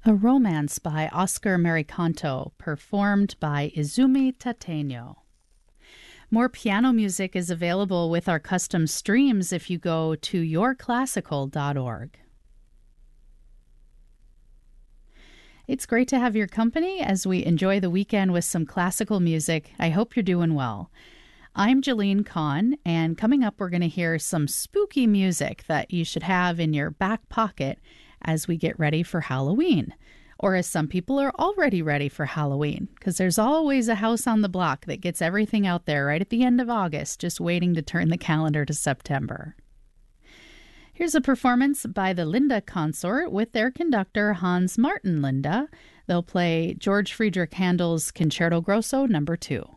A Romance by Oscar Maricanto, performed by Izumi Tateno. More piano music is available with our custom streams if you go to yourclassical.org. It's great to have your company as we enjoy the weekend with some classical music. I hope you're doing well. I'm Jalene Kahn, and coming up we're going to hear some spooky music that you should have in your back pocket as we get ready for Halloween. Or as some people are already ready for Halloween, because there's always a house on the block that gets everything out there right at the end of August, just waiting to turn the calendar to September. Here's a performance by the Linda Consort with their conductor Hans Martin Linda. They'll play George Friedrich Handel's Concerto Grosso No. 2.